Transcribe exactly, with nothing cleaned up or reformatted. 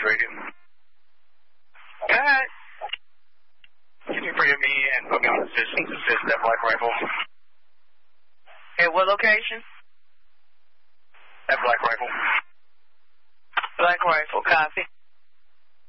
radio. All right. Can you bring me and put me on position to assist that black rifle? At what location? That black rifle. Black rifle, copy.